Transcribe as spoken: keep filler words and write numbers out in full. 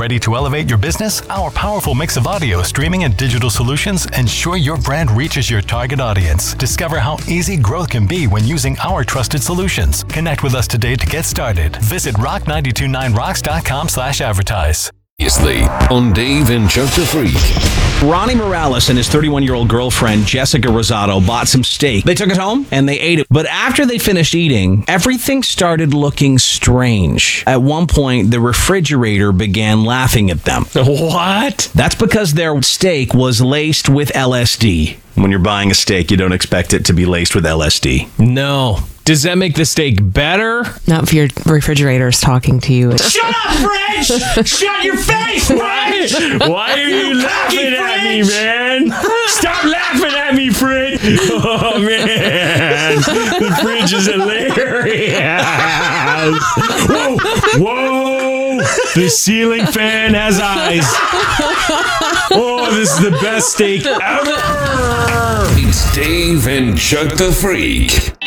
Ready to elevate your business? Our powerful mix of audio, streaming, and digital solutions ensure your brand reaches your target audience. Discover how easy growth can be when using our trusted solutions. Connect with us today to get started. Visit rock nine two nine rocks dot com slash advertise. On Dave and Chuck the Freak. Ronnie Morales and his thirty-one-year-old girlfriend, Jessica Rosado, bought some steak. They took it home and they ate it. But after they finished eating, everything started looking strange. At one point, the refrigerator began laughing at them. What? That's because their steak was laced with L S D. When you're buying a steak, you don't expect it to be laced with L S D. No. Does that make the steak better? Not if your refrigerator's talking to you. Shut up, Fridge! Shut your face, Fridge! Why are you laughing at me, man? Stop laughing at me, Fridge! Oh, man. The Fridge is hilarious. Whoa! Whoa! The ceiling fan has eyes. Oh, this is the best steak ever! It's Dave and Chuck the Freak.